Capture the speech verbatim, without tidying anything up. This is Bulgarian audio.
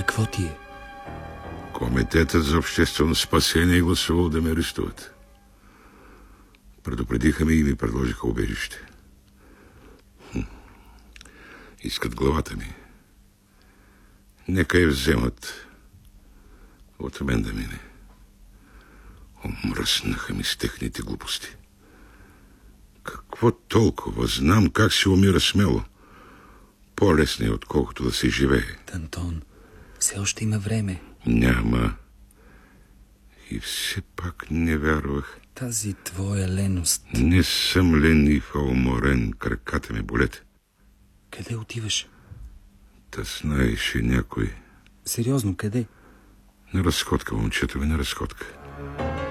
Какво ти е? Комитетът за обществено спасение е гласувал да ме арестуват. Предупредиха ме и ми предложиха убежище. Хм. Искат главата ми. Нека я вземат. От мен да мине. Омръснаха ми с техните глупости. Какво толкова? Знам как се умира смело. По-лесно е, отколкото да се живее. Д'Антон, все още има време. Няма. И все пак не вярвах. Тази твоя леност. Не съм ленив, а уморен. Краката ми болят. Къде отиваш? Да знаеше някой. Сериозно, къде? На разходка, момчето ми, на разходка.